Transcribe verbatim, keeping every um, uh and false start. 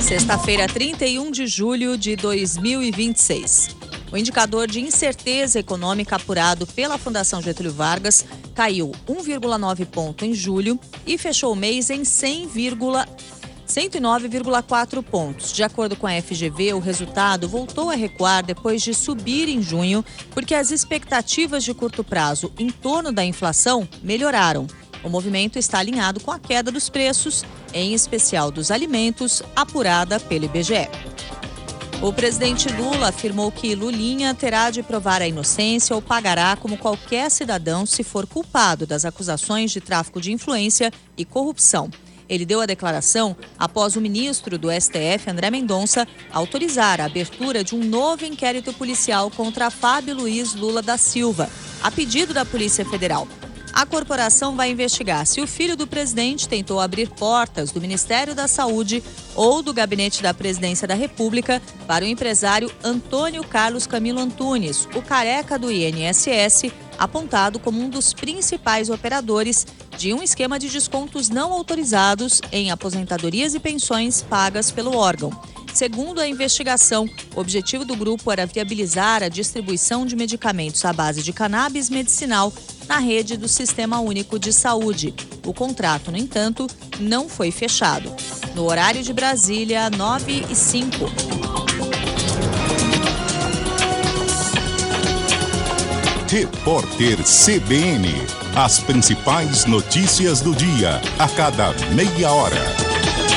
Sexta-feira, trinta e um de julho de dois mil e vinte e seis. O indicador de incerteza econômica apurado pela Fundação Getúlio Vargas caiu um vírgula nove ponto em julho e fechou o mês em cento e nove vírgula quatro pontos. De acordo com a F G V, o resultado voltou a recuar depois de subir em junho, porque as expectativas de curto prazo em torno da inflação melhoraram. O movimento está alinhado com a queda dos preços, em especial dos alimentos, apurada pelo I B G E. O presidente Lula afirmou que Lulinha terá de provar a inocência ou pagará como qualquer cidadão se for culpado das acusações de tráfico de influência e corrupção. Ele deu a declaração após o ministro do S T F, André Mendonça, autorizar a abertura de um novo inquérito policial contra Fábio Luiz Lula da Silva, a pedido da Polícia Federal. A corporação vai investigar se o filho do presidente tentou abrir portas do Ministério da Saúde ou do Gabinete da Presidência da República para o empresário Antônio Carlos Camilo Antunes, o careca do I N S S, apontado como um dos principais operadores de um esquema de descontos não autorizados em aposentadorias e pensões pagas pelo órgão. Segundo a investigação, o objetivo do grupo era viabilizar a distribuição de medicamentos à base de cannabis medicinal na rede do Sistema Único de Saúde. O contrato, no entanto, não foi fechado. No horário de Brasília, nove e cinco. Repórter C B N. As principais notícias do dia, a cada meia hora.